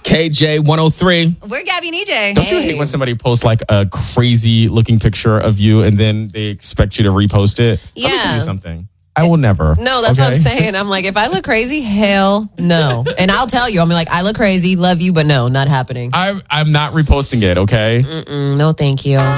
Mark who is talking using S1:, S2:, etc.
S1: KJ103.
S2: We're Gabby and EJ.
S1: Don't you hate when somebody posts like a crazy looking picture of you and then they expect you to repost it? Let me send you something. I will never.
S3: No, that's what I'm saying. I'm like, if I look crazy, hell no. And I'll tell you, I'm like, I look crazy, love you, but no, not happening.
S1: I'm not reposting it, okay?
S3: No, thank you.